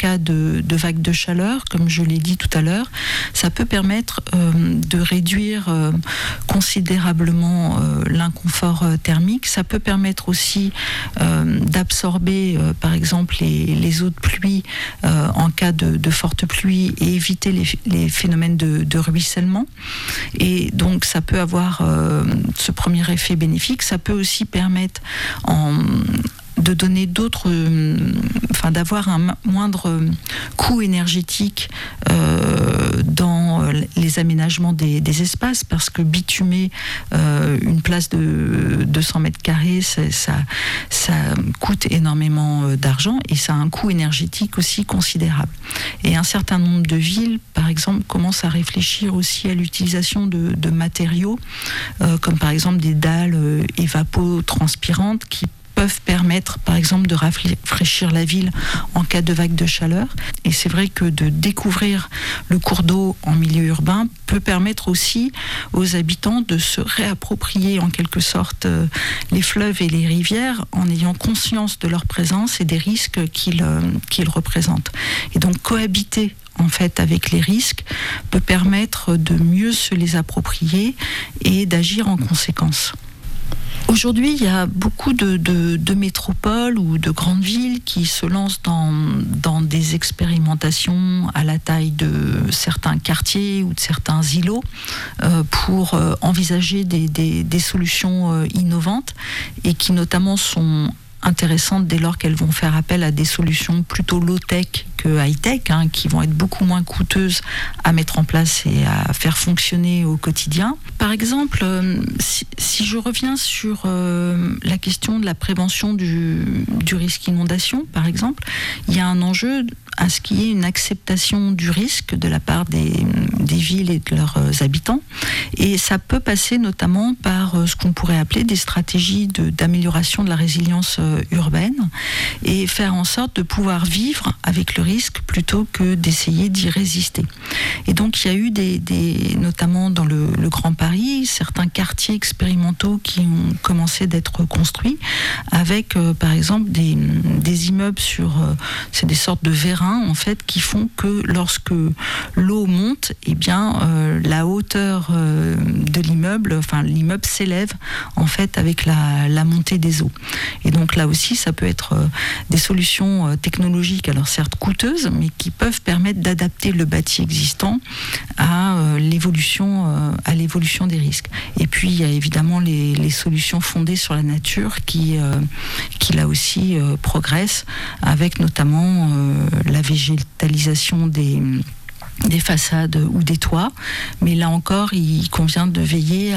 cas de vagues de chaleur, comme je l'ai dit tout à l'heure. Ça peut permettre de réduire considérablement l'inconfort thermique. Ça peut permettre aussi d'absorber, par exemple, les eaux de pluie en cas de forte pluie et éviter les phénomènes de ruissellement. Et donc, ça peut avoir ce premier effet bénéfique. Ça peut aussi permettre de donner d'avoir un moindre coût énergétique dans les aménagements des espaces, parce que bitumer une place de 200 mètres carrés, ça coûte énormément d'argent et ça a un coût énergétique aussi considérable. Et un certain nombre de villes, par exemple, commencent à réfléchir aussi à l'utilisation de matériaux, comme par exemple des dalles évapotranspirantes qui peuvent permettre, par exemple, de rafraîchir la ville en cas de vague de chaleur. Et c'est vrai que de découvrir le cours d'eau en milieu urbain peut permettre aussi aux habitants de se réapproprier en quelque sorte les fleuves et les rivières en ayant conscience de leur présence et des risques qu'ils représentent. Et donc cohabiter en fait avec les risques peut permettre de mieux se les approprier et d'agir en conséquence. Aujourd'hui, il y a beaucoup de métropoles ou de grandes villes qui se lancent dans des expérimentations à la taille de certains quartiers ou de certains îlots pour envisager des solutions innovantes et qui notamment sont intéressantes dès lors qu'elles vont faire appel à des solutions plutôt low-tech que high-tech, qui vont être beaucoup moins coûteuses à mettre en place et à faire fonctionner au quotidien. Par exemple, si je reviens sur la question de la prévention du risque inondation, par exemple, il y a un enjeu à ce qu'il y ait une acceptation du risque de la part des villes et de leurs habitants. Et ça peut passer notamment par ce qu'on pourrait appeler des stratégies d'amélioration de la résilience urbaine et faire en sorte de pouvoir vivre avec le risque plutôt que d'essayer d'y résister. Et donc il y a eu notamment dans le Grand Paris, certains quartiers expérimentaux qui ont commencé d'être construits avec par exemple des immeubles c'est des sortes de vérins en fait qui font que lorsque l'eau monte, eh bien la hauteur de l'immeuble s'élève en fait avec la montée des eaux. Et donc là aussi, ça peut être des solutions technologiques, alors certes coûteuses, mais qui peuvent permettre d'adapter le bâti existant à l'évolution des risques. Et puis il y a évidemment les solutions fondées sur la nature qui là aussi progressent, avec notamment la végétalisation des façades ou des toits, mais là encore il convient de veiller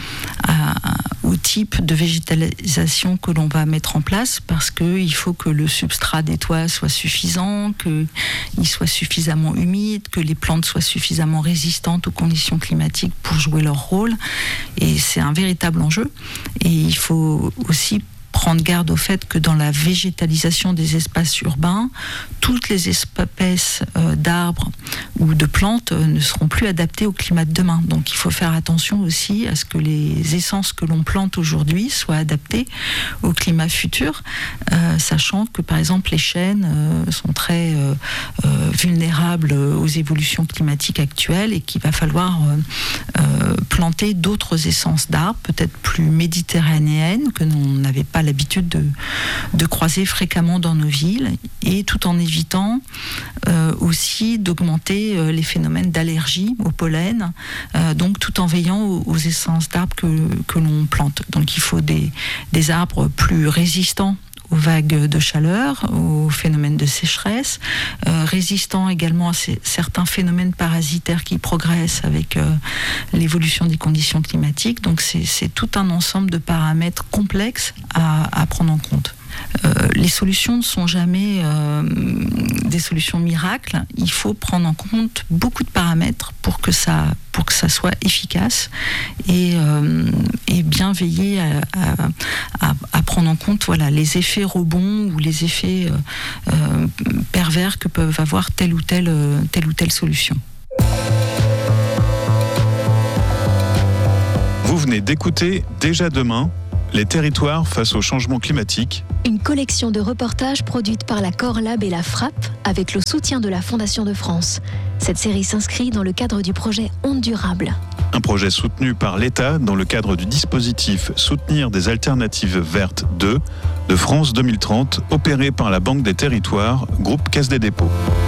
au type de végétalisation que l'on va mettre en place, parce qu'il faut que le substrat des toits soit suffisant, qu'il soit suffisamment humide, que les plantes soient suffisamment résistantes aux conditions climatiques pour jouer leur rôle, et c'est un véritable enjeu. Et il faut aussi prendre garde au fait que dans la végétalisation des espaces urbains, toutes les espèces d'arbres ou de plantes ne seront plus adaptées au climat de demain. Donc il faut faire attention aussi à ce que les essences que l'on plante aujourd'hui soient adaptées au climat futur, sachant que par exemple les chênes sont très vulnérables aux évolutions climatiques actuelles et qu'il va falloir planter d'autres essences d'arbres, peut-être plus méditerranéennes, que l'on n'avait pas l'habitude de croiser fréquemment dans nos villes, et tout en évitant aussi d'augmenter les phénomènes d'allergie au pollen, donc tout en veillant aux essences d'arbres que l'on plante. Donc il faut des arbres plus résistants aux vagues de chaleur, aux phénomènes de sécheresse, résistant également à certains phénomènes parasitaires qui progressent avec l'évolution des conditions climatiques. Donc c'est tout un ensemble de paramètres complexes à prendre en compte. Les solutions ne sont jamais des solutions miracles. Il faut prendre en compte beaucoup de paramètres pour que ça soit efficace et bien veiller à prendre en compte les effets rebonds ou les effets pervers que peuvent avoir telle ou telle solution. Vous venez d'écouter Déjà demain, Les territoires face au changement climatique. Une collection de reportages produite par la Corlab et la Frapp avec le soutien de la Fondation de France. Cette série s'inscrit dans le cadre du projet Ondes Durables. Un projet soutenu par l'État dans le cadre du dispositif Soutenir des alternatives vertes 2 de France 2030, opéré par la Banque des Territoires, groupe Caisse des Dépôts.